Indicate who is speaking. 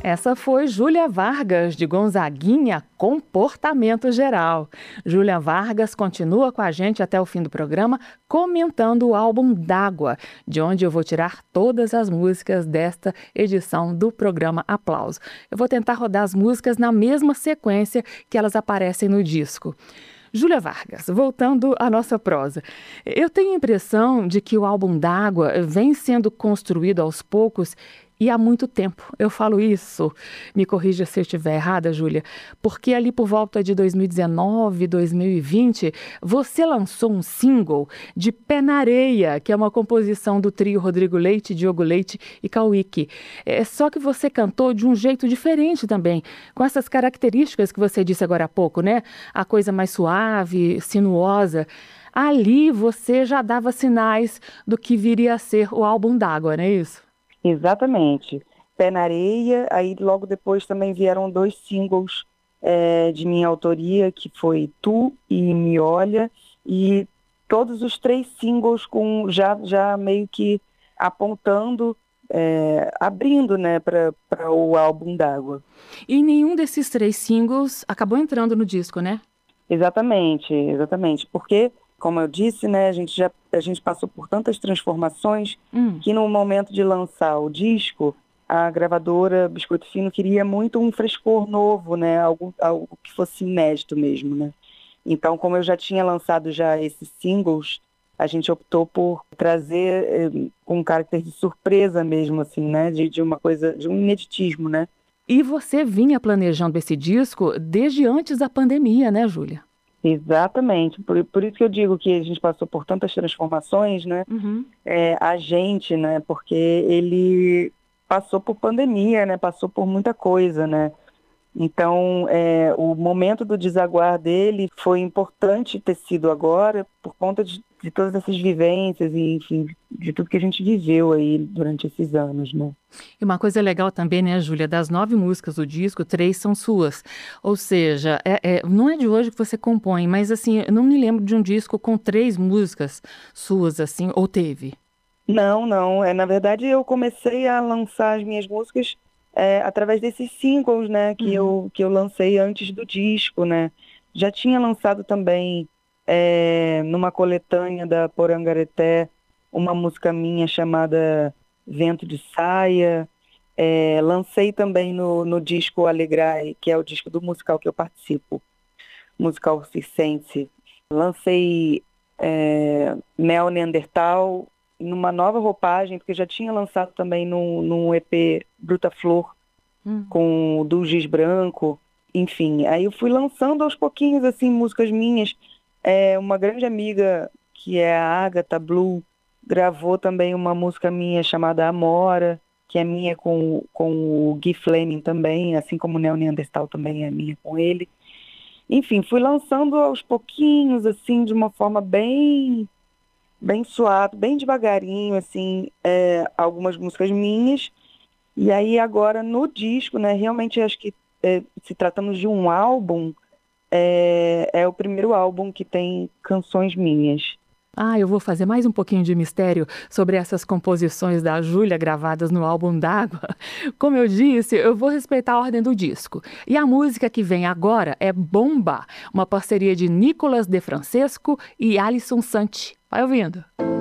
Speaker 1: Essa foi Júlia Vargas, de Gonzaguinha, Comportamento Geral. Júlia Vargas continua com a gente até o fim do programa, comentando o álbum D'Água, de onde eu vou tirar todas as músicas desta edição do programa Aplauso. Eu vou tentar rodar as músicas na mesma sequência que elas aparecem no disco. Júlia Vargas, voltando à nossa prosa. Eu tenho a impressão de que o álbum D'Água vem sendo construído aos poucos e há muito tempo. Eu falo isso, me corrija se eu estiver errada, Júlia, porque ali por volta de 2019, 2020, você lançou um single de Pé na Areia, que é uma composição do trio Rodrigo Leite, Diogo Leite e Cauíque. Só que você cantou de um jeito diferente também, com essas características que você disse agora há pouco, né? A coisa mais suave, sinuosa. Ali você já dava sinais do que viria a ser o álbum D'Água, não é isso?
Speaker 2: Exatamente. Pé na Areia, aí logo depois também vieram 2 singles de minha autoria, que foi Tu e Me Olha, e todos os 3 singles com já meio que apontando, abrindo, né, para o álbum D'Água.
Speaker 1: E nenhum desses 3 singles acabou entrando no disco, né?
Speaker 2: Exatamente, porque, como eu disse, né, a gente passou por tantas transformações que no momento de lançar o disco, a gravadora Biscoito Fino queria muito um frescor novo, né, algo que fosse inédito mesmo, né. Então, como eu já tinha lançado já esses singles, a gente optou por trazer com um caráter de surpresa mesmo, assim, né, de uma coisa, de um ineditismo, né.
Speaker 1: E você vinha planejando esse disco desde antes da pandemia, né, Júlia?
Speaker 2: Exatamente, por isso que eu digo que a gente passou por tantas transformações, né? A gente, né? Porque ele passou por pandemia, né? Passou por muita coisa, né? Então, o momento do desaguar dele foi importante ter sido agora por conta de todas essas vivências e, enfim, de tudo que a gente viveu aí durante esses anos, né?
Speaker 1: E uma coisa legal também, né, Júlia? Das 9 músicas do disco, 3 são suas. Ou seja, não é de hoje que você compõe, mas assim, eu não me lembro de um disco com 3 músicas suas, assim, ou teve?
Speaker 2: Não. Na verdade, eu comecei a lançar as minhas músicas através desses singles, né, que eu lancei antes do disco, né. Já tinha lançado também, numa coletânea da Porangareté, uma música minha chamada Vento de Saia. Lancei também no disco Alegrai, que é o disco do musical que eu participo, musical circense. Lancei Mel Neandertal, numa nova roupagem, porque já tinha lançado também num EP Bruta Flor, com o do Giz Branco, enfim. Aí eu fui lançando aos pouquinhos, assim, músicas minhas. Uma grande amiga, que é a Agatha Blue, gravou também uma música minha chamada Amora, que é minha com o Gui Fleming também, assim como o Neo Neandertal também é minha com ele. Enfim, fui lançando aos pouquinhos, assim, de uma forma bem suave, bem devagarinho, assim, algumas músicas minhas. E aí agora no disco, né, realmente acho que se tratamos de um álbum, é o primeiro álbum que tem canções minhas.
Speaker 1: Eu vou fazer mais um pouquinho de mistério sobre essas composições da Júlia gravadas no álbum D'Água. Como eu disse, eu vou respeitar a ordem do disco. E a música que vem agora é Bomba, uma parceria de Nicolas De Francesco e Alisson Santi. Vai ouvindo.